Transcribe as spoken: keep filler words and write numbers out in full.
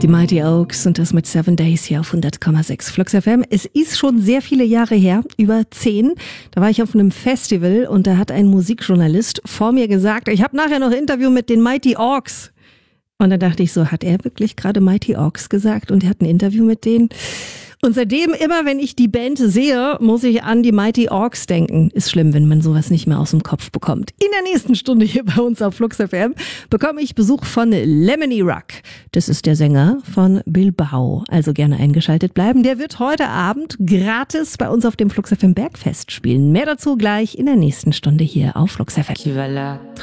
Die Mighty Oaks und das mit Seven Days hier auf hundert Komma sechs Flux F M. Es ist schon sehr viele Jahre her, über zehn. Da war ich auf einem Festival und da hat ein Musikjournalist vor mir gesagt, ich habe nachher noch ein Interview mit den Mighty Oaks. Und dann dachte ich so, hat er wirklich gerade Mighty Oaks gesagt und er hat ein Interview mit denen? Und seitdem, immer wenn ich die Band sehe, muss ich an die Mighty Oaks denken. Ist schlimm, wenn man sowas nicht mehr aus dem Kopf bekommt. In der nächsten Stunde hier bei uns auf Flux F M bekomme ich Besuch von Lemony Ruck. Das ist der Sänger von Bilbao. Also gerne eingeschaltet bleiben. Der wird heute Abend gratis bei uns auf dem Flux F M Bergfest spielen. Mehr dazu gleich in der nächsten Stunde hier auf Flux F M.